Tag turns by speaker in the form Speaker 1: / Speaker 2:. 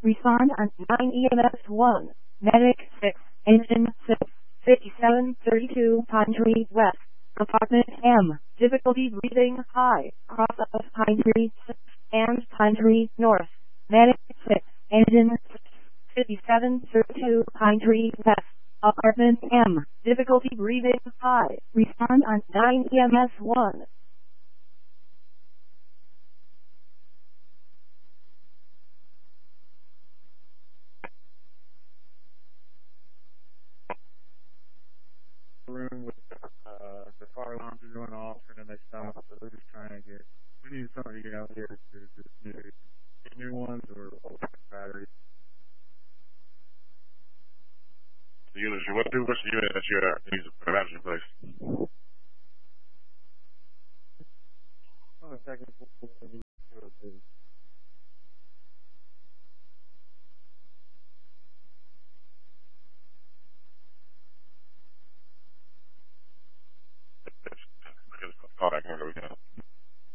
Speaker 1: Respond on 9 EMS 1. Medic 6. Engine 6. 5732 Pine Tree West. Apartment M. Difficulty breathing high. Cross of Pine Tree 6 and Pine Tree North. Medic 6. Engine 6. 5732 Pine Tree West. Apartment M. Difficulty breathing high. Respond on 9 EMS 1.
Speaker 2: Room with the fire alarms are going off and then they stop, so they're just trying to get, we need somebody to get out here to get new ones or old batteries.
Speaker 3: The unit, what's the unit that you needs a battery replaced?
Speaker 2: Oh, a second.
Speaker 3: Call back here, we can.